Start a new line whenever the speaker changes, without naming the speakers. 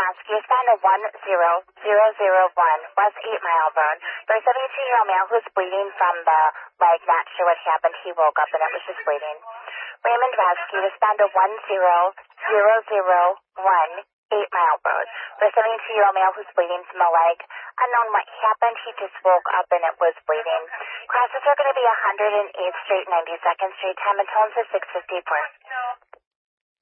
Vasky, respond to 10001 West 8 Mile Road. For a 72-year-old male who's bleeding from the leg, not sure what happened. He woke up and it was just bleeding. Raymond Vasky, respond to 10001 8 Mile Road. For a 72-year-old male who's bleeding from the leg, unknown what happened. He just woke up and it was bleeding. Crosses are going to be 108th Street, 92nd Street. Time and tones is 6:54.